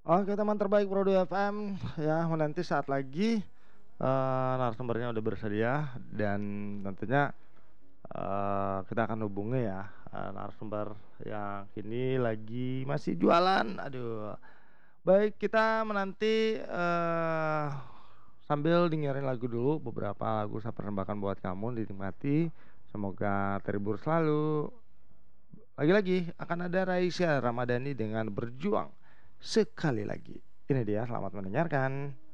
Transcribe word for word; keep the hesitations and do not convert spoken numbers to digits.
Oke teman terbaik Prodo F M ya, menanti saat lagi uh, narasumbernya udah bersedia dan tentunya uh, kita akan hubungi ya uh, narasumber yang kini lagi masih jualan. Aduh, baik kita menanti uh, sambil dengerin lagu dulu, beberapa lagu saya persembahkan buat kamu dinikmati. Semoga terhibur selalu. Lagi-lagi akan ada Raisya Ramadhani dengan Berjuang Sekali Lagi. Ini dia, selamat mendengarkan.